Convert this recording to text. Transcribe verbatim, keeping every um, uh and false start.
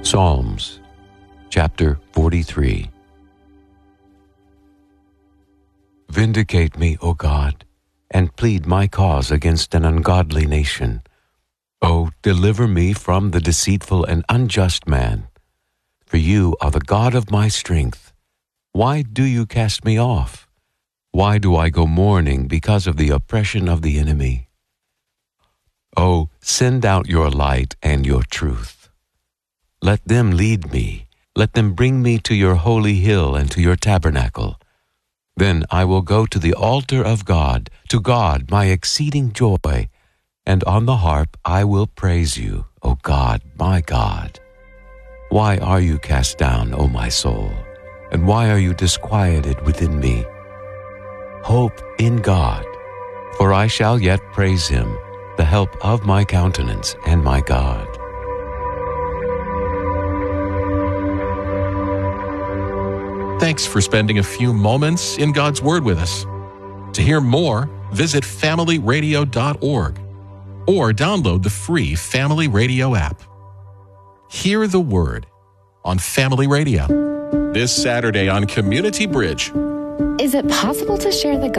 Psalms, chapter forty-three. Vindicate me, O God, and plead my cause against an ungodly nation. O deliver me from the deceitful and unjust man. For you are the God of my strength. Why do you cast me off? Why do I go mourning because of the oppression of the enemy? O send out your light and your truth. Let them lead me. Let them bring me to your holy hill and to your tabernacle. Then I will go to the altar of God, to God my exceeding joy, and on the harp I will praise you, O God, my God. Why are you cast down, O my soul? And why are you disquieted within me? Hope in God, for I shall yet praise him, the help of my countenance and my God. Thanks for spending a few moments in God's Word with us. To hear more, visit family radio dot org or download the free Family Radio app. Hear the Word on Family Radio this Saturday on Community Bridge. Is it possible to share the